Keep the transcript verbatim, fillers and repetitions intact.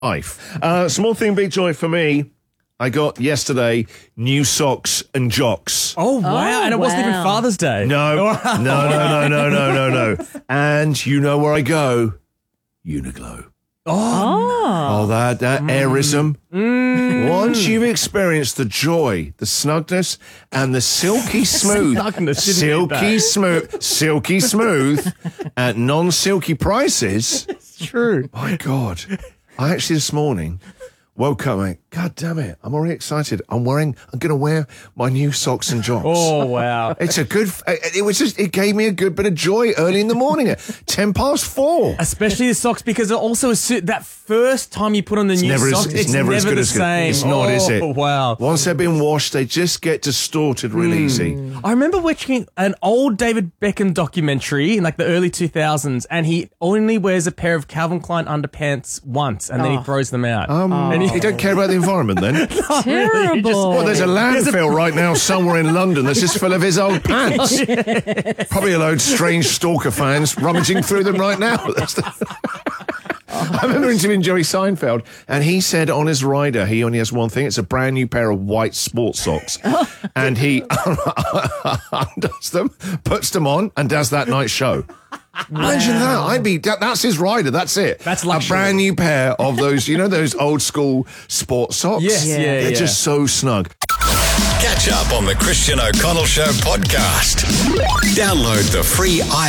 life. Uh, small thing, big joy for me. I got yesterday new socks and jocks. Oh, wow. Oh, and it wasn't even wow. Father's Day. No, no, no, no, no, no, no, no. And you know where I go? Uniqlo. Oh. Oh, that, that airism. Mm. Once you've experienced the joy, the snugness, and the silky smooth, Snugness, didn't get silky that. smooth, silky smooth, at non-silky prices. It's true. My God. I actually this morning woke up and went, God damn it, I'm already excited. I'm wearing, I'm going to wear my new socks and jocks. Oh, wow. It's a good, it was just, it gave me a good bit of joy early in the morning at ten past four. Especially the socks, because it also su- that first time you put on the new Never socks, as, it's, it's never, as good the as good. same. It's not, oh, is it? Wow. Once they've been washed, they just get distorted real easy. I remember watching an old David Beckham documentary in like the early two thousands, and he only wears a pair of Calvin Klein underpants once, and then he Oh. throws them out. Um, And he- you don't care about the environment then? Terrible. He just- Well, there's a landfill right now somewhere in London that's just full of his old pants. Probably a load of strange stalker fans rummaging through them right now. That's the- I remember interviewing Jerry Seinfeld, and he said on his rider he only has one thing. It's a brand new pair of white sports socks. And he undoes them, puts them on, and does that night show. Imagine that. I'd be, that, that's his rider. That's it. That's a luxury. brand new pair of those, you know, those old school sports socks? Yes, yeah, They're yeah. just so snug. Catch up on the Christian O'Connell Show podcast. Download the free i